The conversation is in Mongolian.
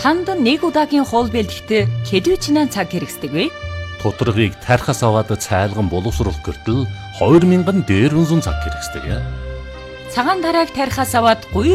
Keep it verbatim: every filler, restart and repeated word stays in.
Танд нэг удаагийн хоол бэлтгэхдээ хэдий чинаа цаг хэрэгсдэг вэ? Тутаргыг тархас аваад цайлган боловсруулах гэртэл хоёр мянган дээр үнсэн цаг хэрэгсдэг. Цагаан тарааг тархаас аваад